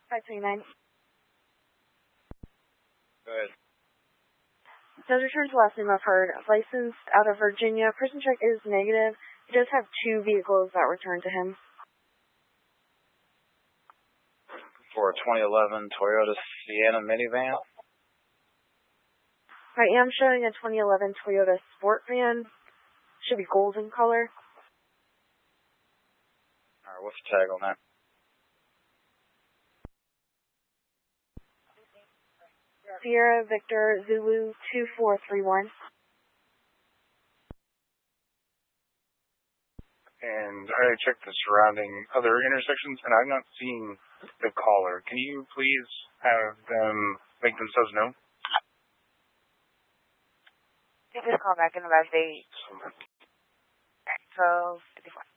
529. Go ahead. Does return to last name of Heard. Licensed out of Virginia. Person check is negative. He does have 2 vehicles that returned to him. For a 2011 Toyota Sienna minivan. I am showing a 2011 Toyota Sport van. Should be golden color. Alright, what's the tag on that? Sierra Victor Zulu 2431. And I checked the surrounding other intersections, and I've not seen the caller. Can you please have them make themselves known? You just call back in about 8. 12:54.